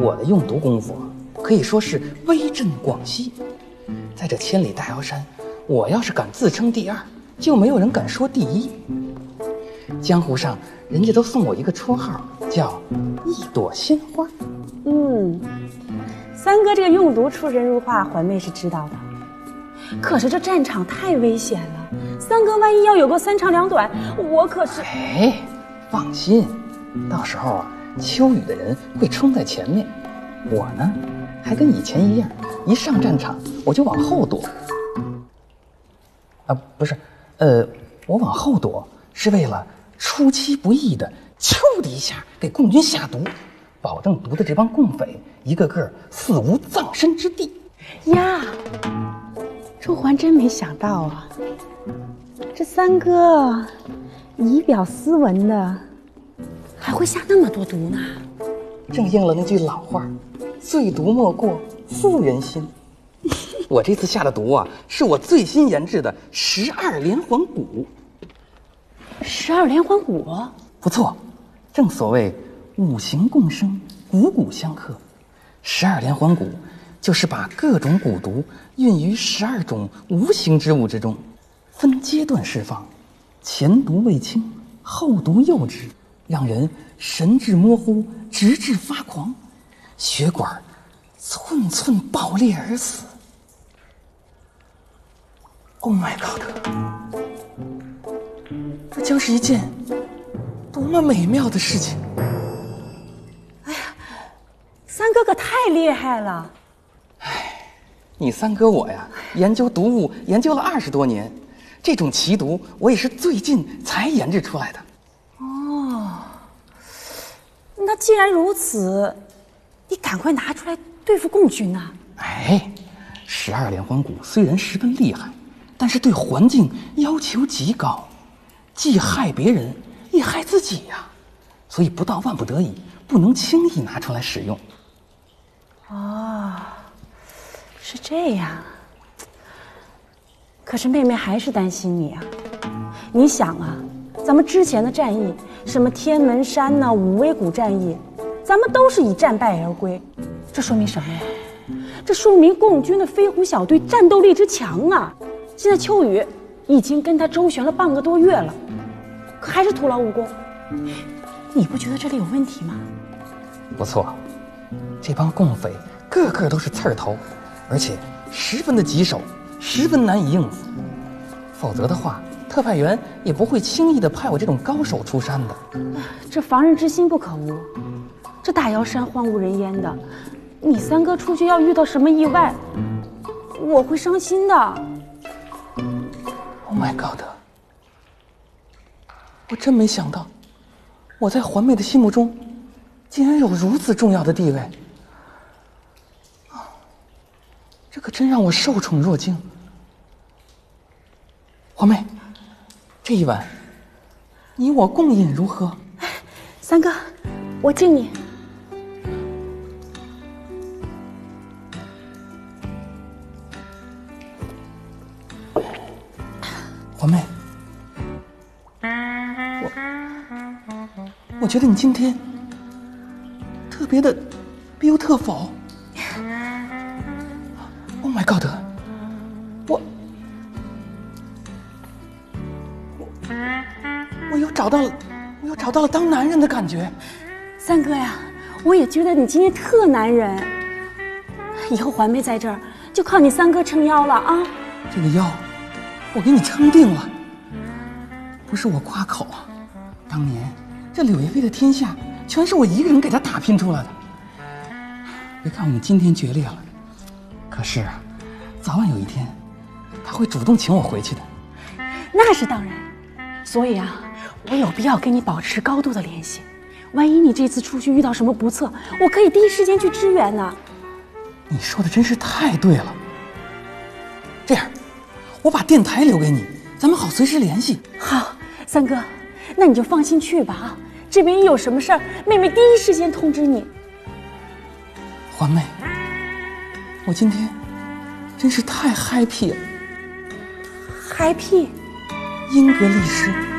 我的用读功夫可以说是威震广西。在这千里大瑶山，我要是敢自称第二，就没有人敢说第一。江湖上人家都送我一个绰号，叫一朵鲜花。 三哥这个用读出神入化，环妹是知道的。可是这战场太危险了，三哥万一要有个三长两短，我可是…… 哎，放心，到时候秋雨的人会冲在前面，我呢，还跟以前一样，一上战场我就往后躲。不是，我往后躲是为了出其不意的咻的一下给共军下毒，保证毒的这帮共匪一个个死无葬身之地呀。这还真没想到啊，这三哥仪表斯文的，还会下那么多毒呢。 正应了那句老话，最毒莫过妇人心。我这次下的毒是我最新研制的12连环蛊。 12连环蛊？ 不错，正所谓五行共生，股股相克。12连环蛊就是把各种蛊毒运于12种无形之物之中，分阶段释放，前毒未清，后毒幼稚，让人神志模糊，直至发狂，血管寸寸爆裂而死。Oh my god！ 这将是一件多么美妙的事情！ 哎呀，三哥可太厉害了！ 你三哥我呀，研究毒物研究了20多年，这种奇毒我也是最近才研制出来的。 哦，那既然如此，你赶快拿出来对付共军啊 ！12连环蛊虽然十分厉害，但是对环境要求极高，既害别人也害自己呀，所以不到万不得已，不能轻易拿出来使用。 哦，是这样。可是妹妹还是担心你啊。你想啊，咱们之前的战役，什么天门山呐、五威谷战役，咱们都是以战败而归。这说明什么呀？这说明共军的飞虎小队战斗力之强啊！现在秋雨已经跟他周旋了半个多月了，可还是徒劳无功。你不觉得这里有问题吗？ 不错，这帮共匪个个都是刺儿头，而且十分的棘手，十分难以应付。否则的话，特派员也不会轻易的派我这种高手出山的。 这防人之心不可无。这大瑶山荒无人烟的，你三哥出去要遇到什么意外，我会伤心的。 Oh my god！ 我真没想到，我在环妹的心目中，竟然有如此重要的地位。这可真让我受宠若惊。环妹，这一晚，你我共饮如何？ 三哥，我敬你。 环妹，我觉得你今天特别的 beautiful。Oh my god！ 我又找到了当男人的感觉。 三哥呀，我也觉得你今天特男人。以后环妹在这儿，就靠你三哥撑腰了啊！ 这个腰，我给你撑定了。不是我夸口啊，当年这柳叶飞的天下，全是我一个人给他打拼出来的。别看我们今天决裂了，可是早晚有一天，他会主动请我回去的。 那是当然。所以啊，我有必要跟你保持高度的联系。万一你这次出去遇到什么不测，我可以第一时间去支援呢。 你说的真是太对了。这样，我把电台留给你，咱们好随时联系。 好，三哥，那你就放心去吧啊！这边一有什么事儿，妹妹第一时间通知你。 环妹，我今天真是太 happy 了。 happy？ 英格力诗